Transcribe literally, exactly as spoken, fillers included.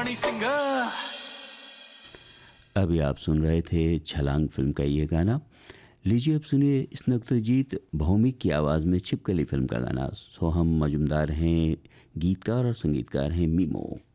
हनी सिंह। अभी आप सुन रहे थे छलांग फिल्म का ये गाना। लीजिए अब सुनिए स्नग्धजीत भौमिक की आवाज़ में छिपकली फिल्म का गाना। सोहम मजुमदार हैं गीतकार और संगीतकार हैं मीमो।